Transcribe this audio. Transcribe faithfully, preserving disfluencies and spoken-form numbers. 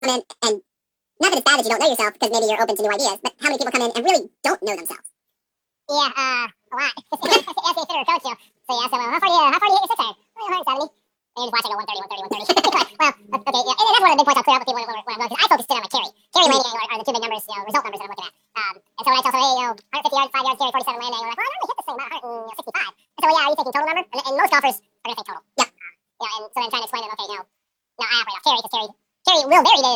come in and not that it's bad that you don't know yourself because maybe you're open to new ideas, but how many people come in and really don't know themselves? Yeah, uh, a lot. Ask me if fit or coach you. So yeah, so uh, how far do you, how far do you hit your six iron? Oh, one seventy. And you're just watching, go one thirty, one thirty, one thirty. Well, okay, yeah, and that's one of the big points I'll clear up with people when, when, when I'm going, because I focus in on my carry. Carry landing angle are, are the two big numbers, you know, result numbers that I'm looking at. Um, and so when I tell someone, hey, you know, one fifty yards, five yards, carry, forty-seven landing angle, like, well, I normally hit this thing about one sixty-five. I said, well, yeah, are you thinking total number? And, and most golfers are going to think total. Yeah. Uh, you know, and so then trying to explain to them, okay, no, no, I operate off carry, because carry, carry will vary.